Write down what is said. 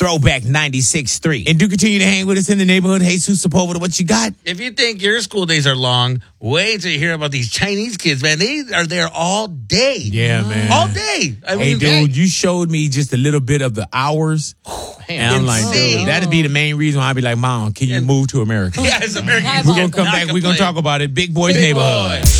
Throwback 96.3. And do continue to hang with us in the neighborhood. Jesus Sepulveda, what you got? If you think your school days are long, wait till you hear about these Chinese kids, man. They are there all day. Yeah, man. All day. I Hey, mean, dude, you showed me just a little bit of the hours. And I'm like, insane. dude, that'd be the main reason why I'd be like, Mom, can you move to America? Yeah, it's American. We're going to come back. We're going to talk about it. Big Boys Neighborhood. Boy.